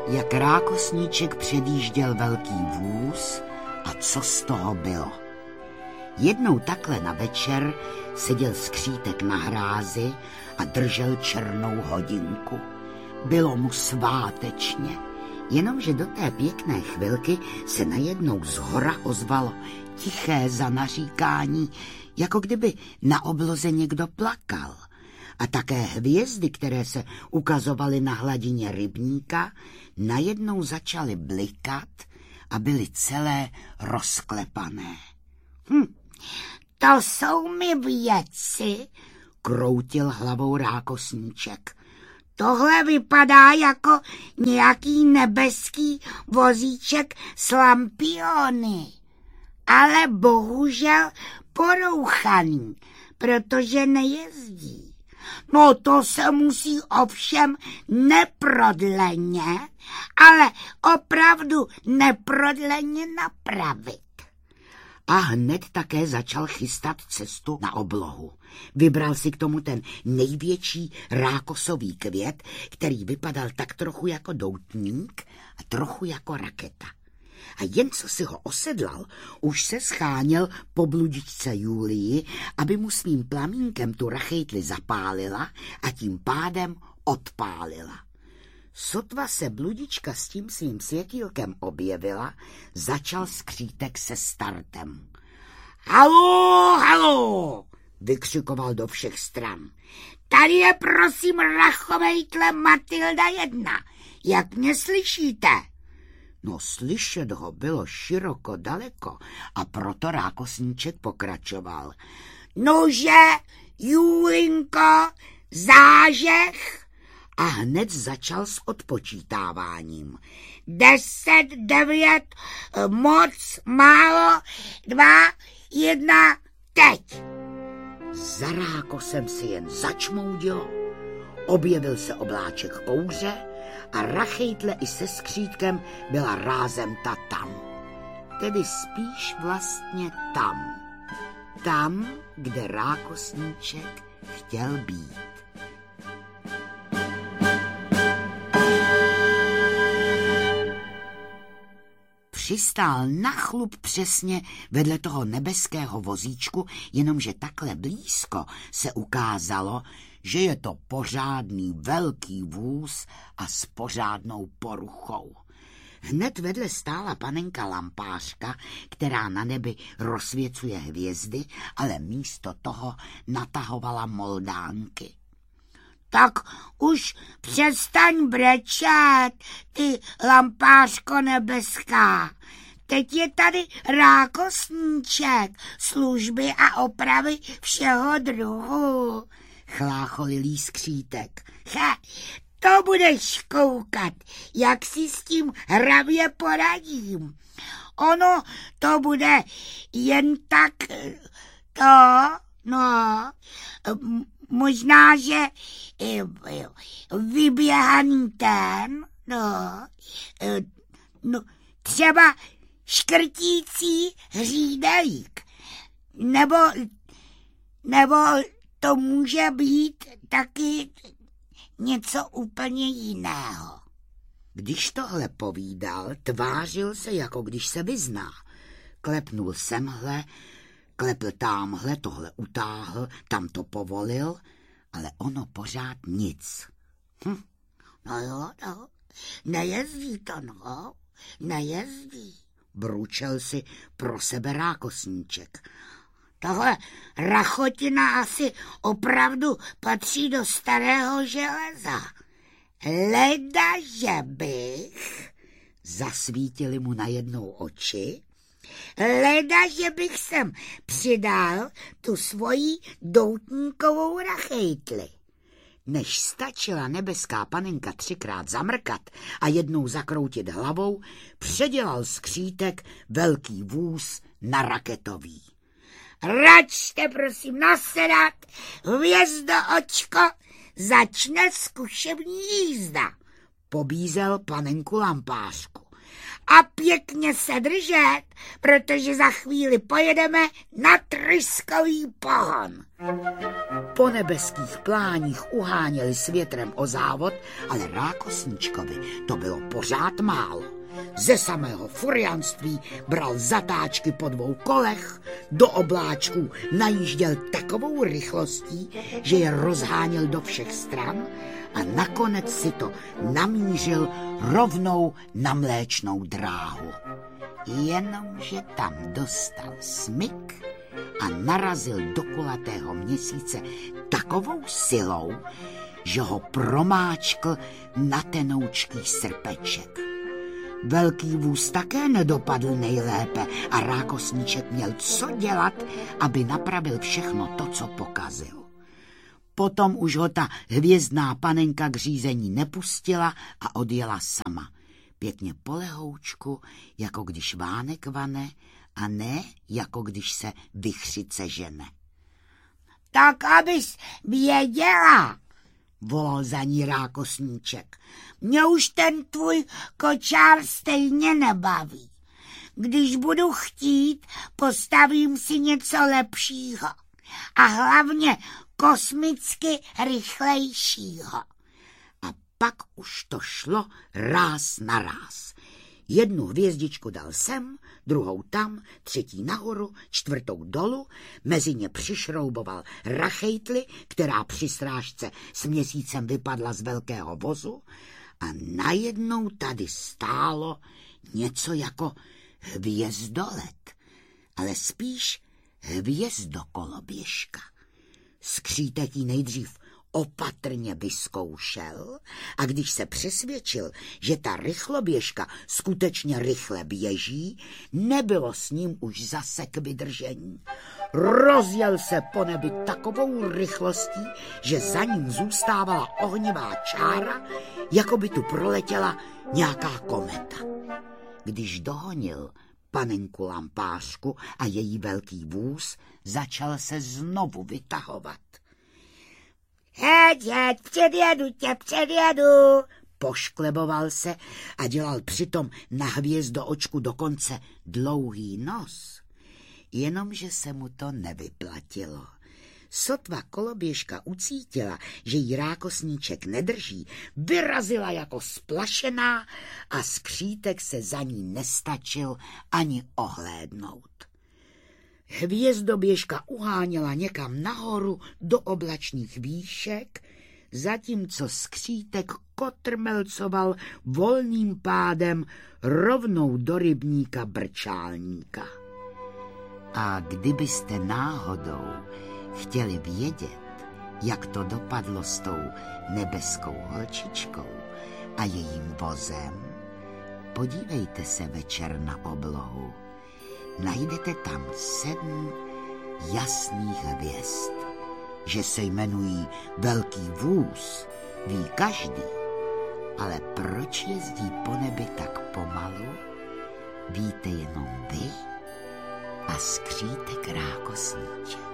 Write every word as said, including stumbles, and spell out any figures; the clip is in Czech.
jak rákosníček předjížděl velký vůz a co z toho bylo. Jednou takhle na večer seděl skřítek na hrázi a držel černou hodinku. Bylo mu svátečně, jenomže do té pěkné chvilky se najednou zhora ozvalo tiché zanaříkání, jako kdyby na obloze někdo plakal. A také hvězdy, které se ukazovaly na hladině rybníka, najednou začaly blikat a byly celé rozklepané. Hm, to jsou mi věci, kroutil hlavou rákosníček. Tohle vypadá jako nějaký nebeský vozíček s lampiony, ale bohužel porouchaný, protože nejezdí. No to se musí ovšem neprodleně, ale opravdu neprodleně napravit. A hned také začal chystat cestu na oblohu. Vybral si k tomu ten největší rákosový květ, který vypadal tak trochu jako doutník a trochu jako raketa. A jen co si ho osedlal, už se scháněl po bludičce Julii, aby mu svým plamínkem tu rachejtli zapálila a tím pádem odpálila. Sotva se bludička s tím svým světýlkem objevila, začal skřítek se startem. Haló, haló, vykřikoval do všech stran. Tady je prosím rachovejtle Matilda jedna, jak mě slyšíte? No slyšet ho bylo široko daleko a proto rákosníček pokračoval. Nože, Julinko, zážeh! A hned začal s odpočítáváním. Deset, devět, moc, málo, dva, jedna, teď. Za rákosem si jen začmoudilo, objevil se obláček kouře a rachejtle i se skřítkem byla rázem ta tam. Tedy spíš vlastně tam. Tam, kde rákosníček chtěl být. Přistál na chlup přesně vedle toho nebeského vozíčku, jenomže takhle blízko se ukázalo, že je to pořádný velký vůz a s pořádnou poruchou. Hned vedle stála panenka lampářka, která na nebi rozsvěcuje hvězdy, ale místo toho natahovala moldánky. Tak už přestaň brečet, ty lampářko nebeská. Teď je tady rákosníček, služby a opravy všeho druhu, chlácholilý skřítek. He, to budeš koukat, jak si s tím hravě poradím. Ono to bude jen tak to, no, možná, že vyběhaný ten, no, no, třeba škrtící hřídelík, nebo, nebo to může být taky něco úplně jiného. Když tohle povídal, tvářil se, jako když se vyzná. Klepnul semhle, klepl támhle, tohle utáhl, tam to povolil, ale ono pořád nic. Hm. No jo, no, nejezdí to, no, nejezdí, bručel si pro sebe rákosníček. Tahle rachotina asi opravdu patří do starého železa. Leda, že bych, zasvítili mu najednou oči, leda, že bych sem přidal tu svoji doutníkovou rachejtli. Než stačila nebeská panenka třikrát zamrkat a jednou zakroutit hlavou, předělal skřítek velký vůz na raketový. Račte prosím nasedat, hvězdo očko, začne zkušební jízda, pobízel panenku lampářku. A pěkně se držet, protože za chvíli pojedeme na tryskový pohon. Po nebeských pláních uháněli s větrem o závod, ale rákosníčkovi to bylo pořád málo. Ze samého furianství bral zatáčky po dvou kolech, do obláčků najížděl takovou rychlostí, že je rozháněl do všech stran a nakonec si to namířil rovnou na Mléčnou dráhu. Jenomže tam dostal smyk a narazil do kulatého měsíce takovou silou, že ho promáčkl na tenoučký srpeček. Velký vůz také nedopadl nejlépe a rákosníček měl co dělat, aby napravil všechno to, co pokazil. Potom už ho ta hvězdná panenka k řízení nepustila a odjela sama. Pěkně polehoučku, jako když vánek vane, a ne jako když se vichřice žene. Tak abys věděla, volal za ní rákosníček. Mě už ten tvůj kočár stejně nebaví. Když budu chtít, postavím si něco lepšího a hlavně kosmicky rychlejšího. A pak už to šlo ráz na ráz. Jednu hvězdičku dal sem, druhou tam, třetí nahoru, čtvrtou dolu, mezi ně přišrouboval rachejtli, která při srážce s měsícem vypadla z velkého vozu a najednou tady stálo něco jako hvězdolet, ale spíš hvězdokoloběžka. Skřítek ji nejdřív opatrně vyzkoušel a když se přesvědčil, že ta rychloběžka skutečně rychle běží, nebylo s ním už zase k vydržení. Rozjel se po nebi takovou rychlostí, že za ním zůstávala ohnivá čára, jako by tu proletěla nějaká kometa. Když dohonil panenku Lampářku a její velký vůz, začal se znovu vytahovat. Heď, heď, předjedu tě, předjedu, poškleboval se a dělal přitom na hvězdoočku dokonce dlouhý nos. Jenomže se mu to nevyplatilo. Sotva koloběžka ucítila, že jí rákosníček nedrží, vyrazila jako splašená a skřítek se za ní nestačil ani ohlédnout. Hvězdoběžka uháněla někam nahoru do oblačných výšek, zatímco skřítek kotrmelcoval volným pádem rovnou do rybníka Brčálníka. A kdybyste náhodou chtěli vědět, jak to dopadlo s tou nebeskou holčičkou a jejím vozem, podívejte se večer na oblohu. Najdete tam sedm jasných hvězd. Že se jmenují Velký vůz, ví každý, ale proč jezdí po nebi tak pomalu, víte jenom vy a skřítek rákosníček.